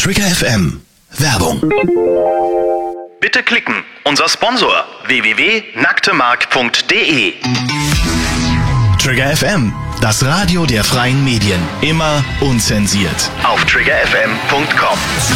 Trigger FM. Werbung. Bitte klicken. Unser Sponsor www.nacktemark.de. Trigger FM. Das Radio der freien Medien. Immer unzensiert. Auf triggerfm.com.